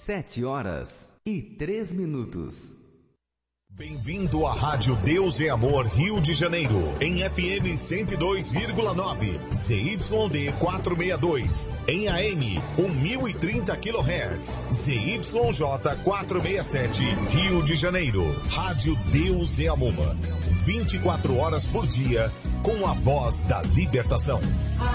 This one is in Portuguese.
7h03. Bem-vindo à Rádio Deus e Amor Rio de Janeiro, em FM 102,9, ZYD 462, em AM 1030 kHz, ZYJ 467, Rio de Janeiro. Rádio Deus e Amor, 24 horas por dia, com a voz da libertação.